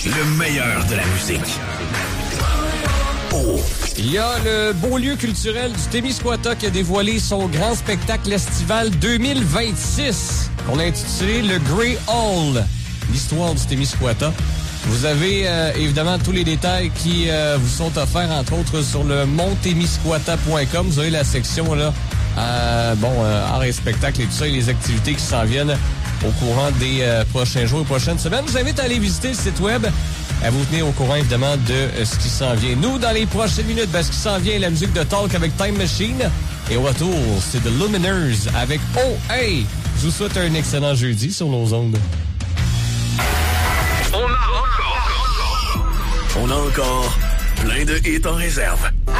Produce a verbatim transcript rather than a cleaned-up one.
Le meilleur de la musique. Oh. Il y a le beau lieu culturel du Témiscouata qui a dévoilé son grand spectacle estival deux mille vingt-six, qu'on a intitulé le Grey Hall, l'histoire du Témiscouata. Vous avez euh, évidemment tous les détails qui euh, vous sont offerts, entre autres, sur le mont témiscouata point com. Vous avez la section, là, euh, bon, euh, art et spectacle et tout ça, et les activités qui s'en viennent au courant des euh, prochains jours et prochaines semaines. Je vous invite à aller visiter le site web, à vous tenir au courant, évidemment, de euh, ce qui s'en vient. Nous, dans les prochaines minutes, ben, ce qui s'en vient, la musique de Talk avec Time Machine. Et au retour, c'est The Lumineers avec Oh Hey! Je vous souhaite un excellent jeudi sur nos ondes. On a encore... On a encore plein de hits en réserve.